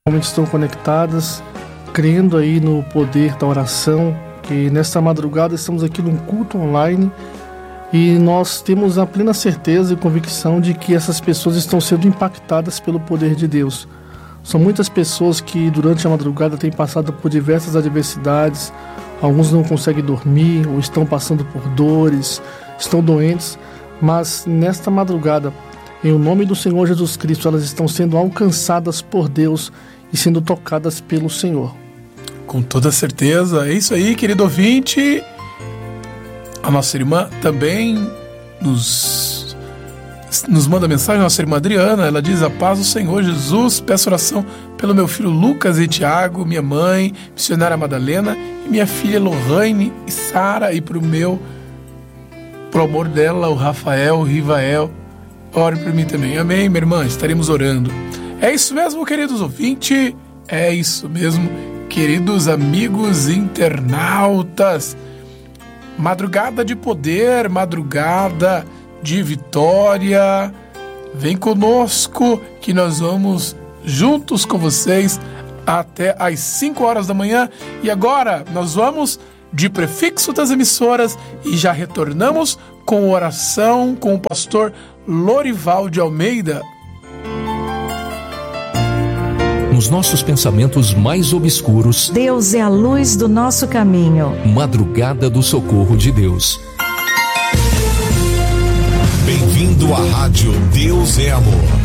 realmente estão conectadas, crendo aí no poder da oração, que nesta madrugada estamos aqui num culto online e nós temos a plena certeza e convicção de que essas pessoas estão sendo impactadas pelo poder de Deus. São muitas pessoas que durante a madrugada têm passado por diversas adversidades, alguns não conseguem dormir ou estão passando por dores, estão doentes, mas nesta madrugada, em o nome do Senhor Jesus Cristo, elas estão sendo alcançadas por Deus e sendo tocadas pelo Senhor. Com toda certeza, é isso aí, querido ouvinte. A nossa irmã também nos manda mensagem, a nossa irmã Adriana. Ela diz: a paz do Senhor Jesus, peço oração pelo meu filho Lucas e Tiago, minha mãe, missionária Madalena, e minha filha Lohane e Sara, e pro amor dela, o Rafael, o Rivael. Ore por mim também. Amém, minha irmã, estaremos orando. É isso mesmo, queridos ouvintes, é isso mesmo, queridos amigos internautas. Madrugada de poder, madrugada de vitória. Vem conosco que nós vamos juntos com vocês até às 5 horas da manhã. E agora nós vamos de prefixo das emissoras e já retornamos com oração com o pastor Lorival de Almeida. Nos nossos pensamentos mais obscuros, Deus é a luz do nosso caminho. Madrugada do socorro de Deus. Bem-vindo à Rádio Deus é Amor.